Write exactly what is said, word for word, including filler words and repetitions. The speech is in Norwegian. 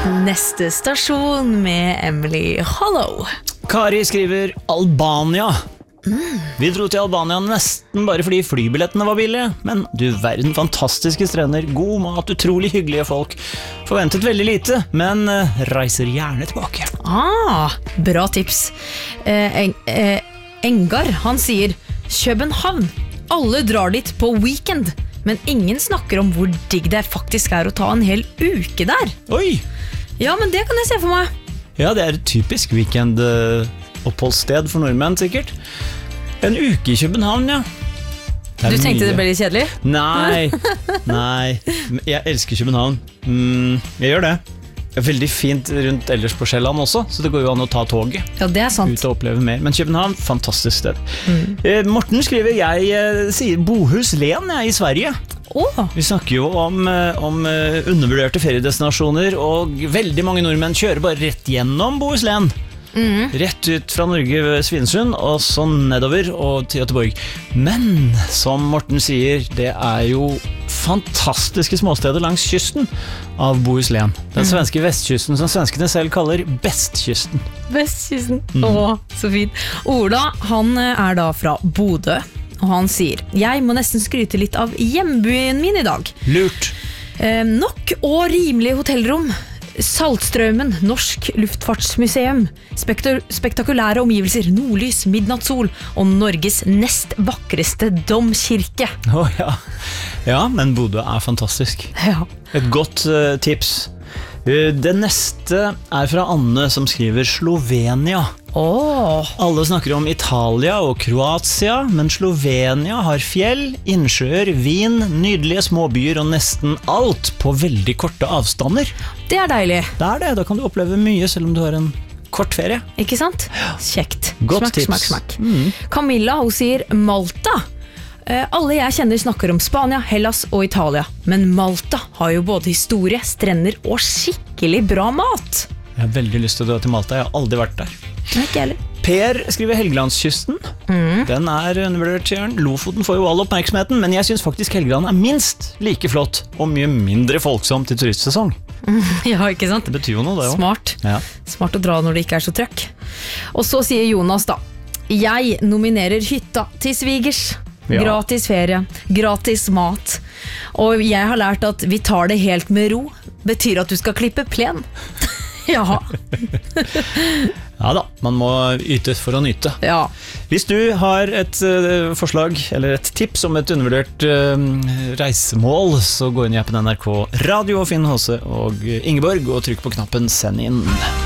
Neste stasjon med Emily Hollow. Kari skriver Albania. Mm. Vi dro til Albania nesten bare fordi flybillettene var billige. Men du verden, fantastiske strender, god mat, utrolig hyggelige folk. Forventet veldig lite, men uh, reiser gjerne tilbake. Ah, bra tips. eh, en, eh, Engar, han sier København, alle drar dit på weekend, men ingen snakker om hvor digg det faktisk er å ta en hel uke der. Oi! Ja, men det kan jeg se for meg. Ja, det er et typisk weekend uh, oppholdssted for nordmenn, sikkert. En uke i København, ja. Du tenkte mye. Det ble litt kjedelig? Nei, nei. Jeg elsker København. Mm, jeg gjør det. Det er veldig fint rundt ellers på Sjælland også, så det går jo an å ta toget. Ja, det er sant. Ut og oppleve mer. Men København, fantastisk sted. Mm. Eh, Morten skriver, jeg eh, sier Bohuslän jeg, i Sverige. Oh. Vi snakker jo om, om undervurderte feriedestinasjoner, og veldig mange nordmenn kjører bare rett gjennom Bohuslän. Mm. Rett ut fra Norge ved Svinesund, og så nedover og til Göteborg. Men, som Morten sier, det er jo fantastiske småsteder langs kysten av Bohuslän. Den svenske vestkysten, som svenskene selv kaller bestkysten. Bestkysten, mm. Åh, så fint. Ola, han er da fra Bodø. Og han sier, jeg må nesten skryte litt av hjembyen min i dag. Lurt. Eh, nok og rimelige hotellrom. Saltstraumen, Norsk Luftfartsmuseum. Spektor- spektakulære omgivelser, nordlys, midnattssol og Norges nest vakreste domkirke. Å oh, ja. Ja, men Bodø er fantastisk. Ja. Et godt uh, tips. Uh, det neste er fra Anne som skriver Slovenia. Oh. Alle snakker om Italia og Kroatia, men Slovenia har fjell, innsjøer, vin, nydelige småbyer og nesten alt på veldig korte avstander. Det er deilig. Det er det, da kan du oppleve mye selv om du har en kort ferie. Ikke sant? Kjekt. Godt smakk, tips. Smakk, smakk. Mm. Camilla, hun sier Malta. Eh, alle jeg kjenner snakker om Spania, Hellas og Italia, men Malta har jo både historie, strender og skikkelig bra mat. Jeg har veldig lyst til å dra til Malta, jeg har aldri vært der. Nei, ikke heller. Per skriver Helgelandskysten. Mm. Den er undervurdert, sier han. Lofoten får jo all oppmerksomheten, men jeg synes faktisk Helgeland er minst like flott og mye mindre folksomt i turistsesong. Mm, ja, ikke sant? Det betyr jo noe, det jo. Smart. Ja. Smart å dra når det ikke er så trøkk. Og så sier Jonas da, jeg nominerer hytta til svigers. Ja. Gratis ferie, gratis mat. Og jeg har lært at vi tar det helt med ro. Betyr at du skal klippe plen. Ja. Ja da, man må yte for å nyte. Ja. Hvis du har et uh, forslag eller et tips om et undervurdert uh, reisemål, så gå inn i appen N R K Radio og finn H C og Ingeborg og trykk på knappen send inn.